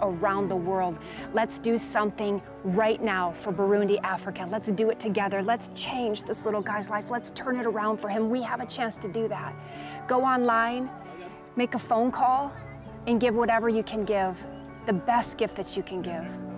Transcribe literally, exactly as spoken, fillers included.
around the world. Let's do something right now for Burundi, Africa. Let's do it together. Let's change this little guy's life. Let's turn it around for him. We have a chance to do that. Go online, make a phone call, and give whatever you can give, the best gift that you can give.